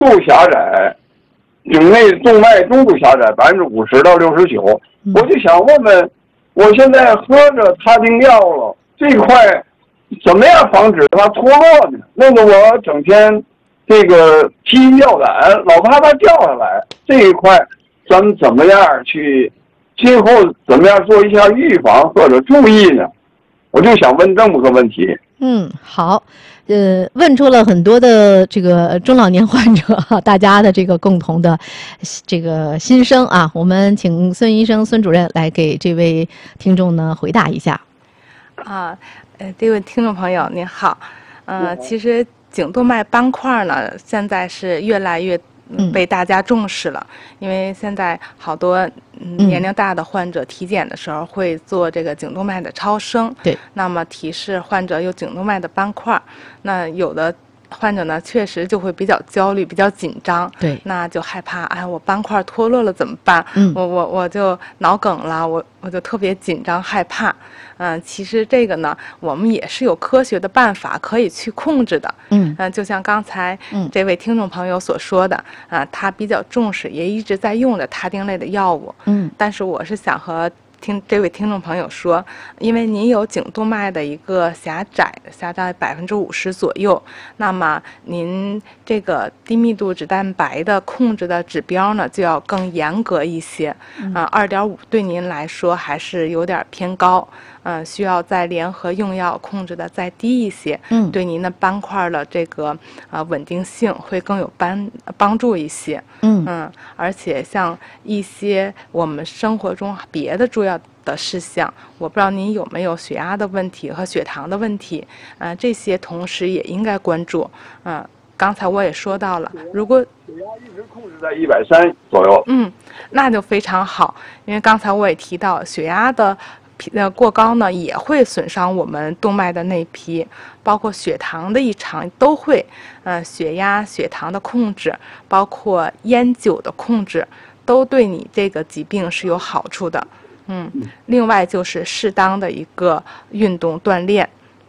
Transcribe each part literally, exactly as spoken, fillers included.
度狭窄，颈内动脉中度狭窄百分之五十到六十九。我就想问问，我现在喝着他汀药了，这块怎么样防止它脱落呢？弄得我整天这个提心吊胆，老怕它掉下来。这一块咱们怎么样去今后怎么样做一下预防或者注意呢？我就想问这么个问题。 嗯，好，呃，问出了很多的这个中老年患者大家的这个共同的这个心声啊。我们请孙医生、孙主任来给这位听众呢回答一下。 啊，呃，这位听众朋友您好，呃，其实颈动脉斑块呢，现在是越来越被大家重视了，嗯、因为现在好多、嗯、年龄大的患者体检的时候会做这个颈动脉的超声， 对， 那么提示患者有颈动脉的斑块，那有的患者呢确实就会比较焦虑、比较紧张， 对， 那就害怕，哎，我斑块脱落了怎么办？ 嗯， 我我我就脑梗了，我我就特别紧张害怕。嗯，其实这个呢，我们也是有科学的办法可以去控制的。 嗯， 呃、就像刚才这位听众朋友所说的，啊、呃，他比较重视，也一直在用着他汀类的药物。 嗯， 但是我是想和听这位听众朋友说，因为您有颈动脉的一个狭窄，狭窄百分之五十左右，那么您这个低密度脂蛋白的控制的指标呢，就要更严格一些。嗯，二点五对您来说还是有点偏高。嗯，需要在联合用药控制的再低一些， 嗯， 对您的斑块的这个呃稳定性会更有帮帮助一些， 嗯嗯，而且像一些我们生活中别的重要的事项，我不知道您有没有血压的问题和血糖的问题，呃，这些同时也应该关注，嗯、呃，刚才我也说到了，如果血压一直控制在一百三左右， 嗯，那就非常好，因为刚才我也提到血压的。呃，过高呢也会损伤我们动脉的内皮，包括血糖的异常都会。呃，血压、血糖的控制，包括烟酒的控制，都对你这个疾病是有好处的。嗯，另外就是适当的一个运动锻炼。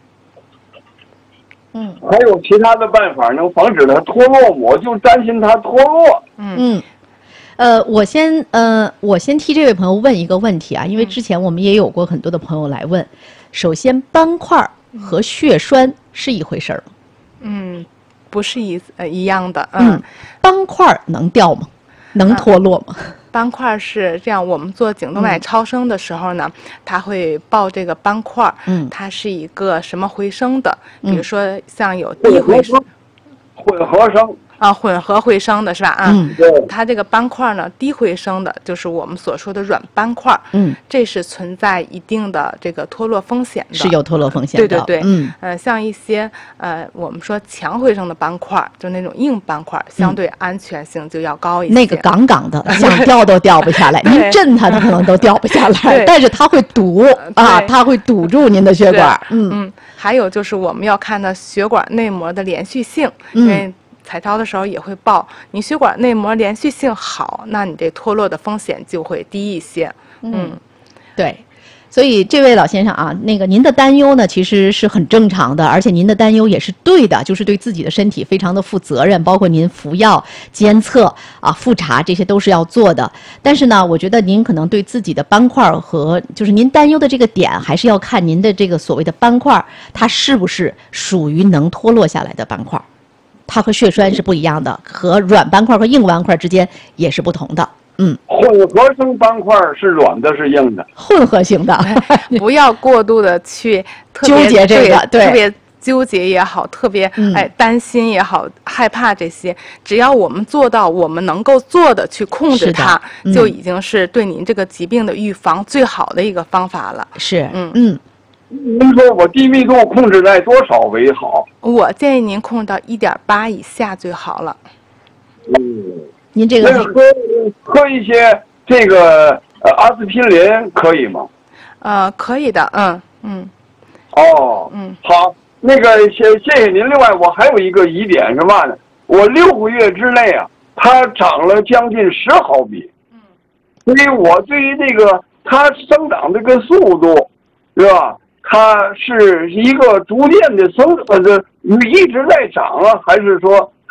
嗯， 还有其他的办法能防止它脱落？我就担心它脱落。 嗯。 嗯呃，我先呃，我先替这位朋友问一个问题啊，因为之前我们也有过很多的朋友来问。首先，斑块和血栓是一回事儿吗？ 嗯，不是一呃一样的。 嗯，斑块能掉吗？能脱落吗？ 嗯、斑块是这样，我们做颈动脉超声的时候呢，嗯、它会报这个斑块， 嗯， 它是一个什么回声的？比如说像有低回声、 混合声。 啊，混合回声的是吧？啊， 嗯， 它这个斑块呢，低回声的，就是我们所说的软斑块， 嗯， 这是存在一定的这个脱落风险的， 是有脱落风险的，对对对， 嗯， 呃，像一些呃，我们说强回声的斑块，就那种硬斑块，相对安全性就要高一些。 那个杠杠的，想掉都掉不下来，您震它，它可能都掉不下来，但是它会堵啊，它会堵住您的血管， 嗯嗯，还有就是我们要看到血管内膜的连续性，因为彩超的时候也会报，你血管内膜连续性好，那你这脱落的风险就会低一些。嗯， 对，所以这位老先生啊，那个您的担忧呢，其实是很正常的，而且您的担忧也是对的，就是对自己的身体非常的负责任，包括您服药、监测啊、复查，这些都是要做的。但是呢，我觉得您可能对自己的斑块和就是您担忧的这个点，还是要看您的这个所谓的斑块，它是不是属于能脱落下来的斑块。它和血栓是不一样的，和软斑块和硬斑块之间也是不同的。嗯， 混合性斑块是软的，是硬的。 混合型的， 不要过度的去特纠结这个， 对，特别纠结也好，特别、嗯、哎担心也好，害怕这些，只要我们做到我们能够做的去控制它， 嗯、 就已经是对您这个疾病的预防最好的一个方法了。 是， 嗯嗯。 您说我低密度控制在多少为好？ 我建议您控制到一点八以下最好了。 嗯， 您这个那喝喝一些这个呃阿司匹林可以吗？ 呃，可以的，嗯嗯。 哦， 嗯， 好，那个谢谢谢您。另外，我还有一个疑点是嘛呢？我六个月之内啊，它长了将近十毫米。嗯，所以我对于这个它生长这个速度，是吧？它是一个逐渐的生，呃，这一直在长啊，还是说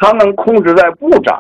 它能控制在不长。